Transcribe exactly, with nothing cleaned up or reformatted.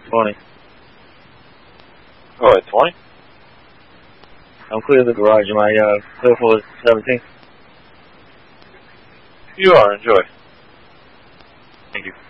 twenty. Go ahead, twenty. I'm clear of the garage. Am I uh, clear for seventeen? You are. Enjoy. Thank you.